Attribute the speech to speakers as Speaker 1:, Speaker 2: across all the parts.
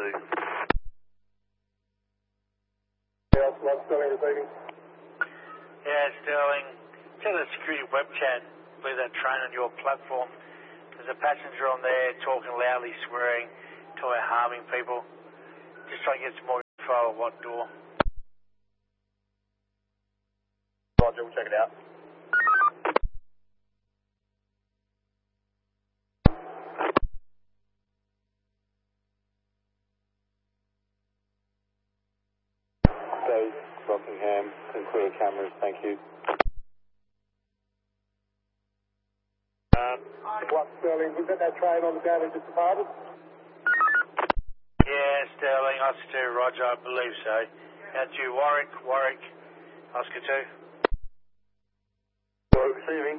Speaker 1: Yeah, Rob Sterling receiving.
Speaker 2: Yeah, Sterling. Tell the security web chat, leave that train on your platform. There's a passenger on there talking loudly, swearing, talking about harming people. Just trying to get some more info on what door.
Speaker 1: Roger, we'll check it out. Base, Rockingham, clear cameras, thank you. What, Sterling, was that train on the down that just departed?
Speaker 2: Yeah, Sterling, Oscar 2, Roger, I believe so. Out to Warwick, Oscar 2.
Speaker 1: Warwick receiving.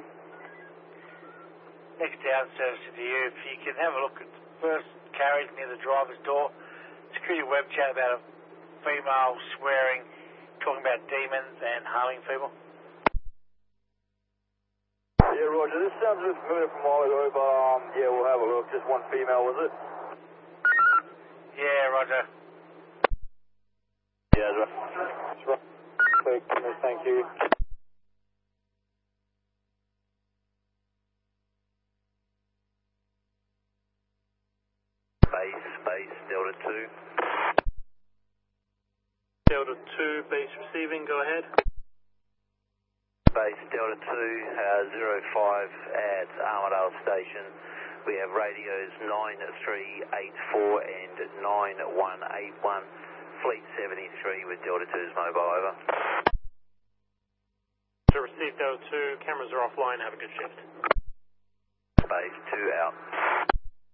Speaker 2: Next down service to you, if you can have a look at the first carriage near the driver's door. Security web chat about a female swearing, talking about demons and harming people.
Speaker 1: Yeah, Roger, this sounds a bit familiar from a while ago, but yeah, we'll have a look. Just one female, was it?
Speaker 2: Yeah, Roger.
Speaker 1: Yeah, that's right. Clear cameras, thank you.
Speaker 3: Base, Delta 2.
Speaker 4: Delta 2, base receiving, go ahead.
Speaker 3: Base Delta 2, 05 at Armadale Station. We have radios 9384 and 9181. Fleet 73 with Delta 2's mobile, over.
Speaker 4: To receive Delta 2, cameras are offline, have a good shift.
Speaker 3: Base 2 out.